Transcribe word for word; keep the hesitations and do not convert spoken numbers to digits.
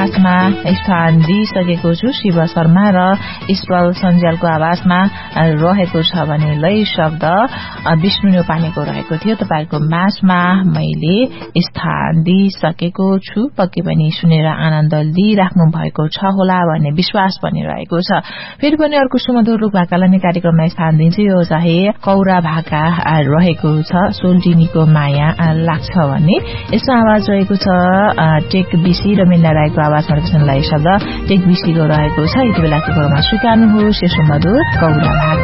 आवाजमा स्थान दिइसकेको छु। शिव शर्मा र ईश्वर सञ्जालको आवाजमा रहेको छ भने लय शब्द विष्णु न्यौपानेको रहेको थियो। तपाईको माझमा मैले स्थान दिइसकेको छु। पक्कै पनि सुनेर आनन्द लिइराख्नु भएको छ होला भन्ने विश्वास पनि रहेको छ। फेरि पनि अर्को सुमधुर रूप भाकालाई नै कार्यक्रममा स्थान दिन्छु। यो चाहिँ कौरा भाका रहेको छ। सोल्टिनीको माया लाग्छ भन्ने यसमा आवाज रहेको छ टेक बिसी र मेन्ना राईको आवाजमा रहेको शब्द टेक बिसीको रहेको छ। यति बेलाको प्रोग्राममा स्वीकार्नुहोस् यो सुमधुर कौरा भाका।